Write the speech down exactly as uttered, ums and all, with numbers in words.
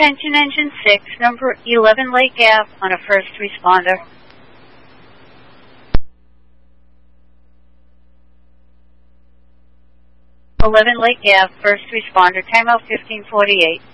Attention Engine six, number eleven Lake Ave on a first responder. eleven Lake Ave, first responder, timeout fifteen forty-eight.